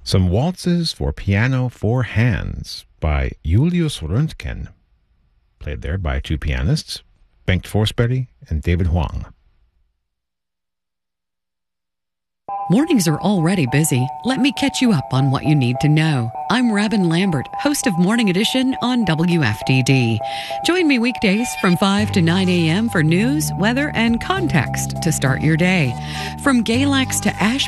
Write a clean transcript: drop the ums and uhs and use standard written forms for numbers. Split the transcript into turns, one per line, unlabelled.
Some Waltzes for Piano for Hands by Julius Röntgen, played there by two pianists, Bengt Forsberg and David Huang.
Mornings are already busy. Let me catch you up on what you need to know. I'm Robin Lambert, host of Morning Edition on WFDD. Join me weekdays from 5 to 9 a.m. for news, weather, and context to start your day. From Galax to Ash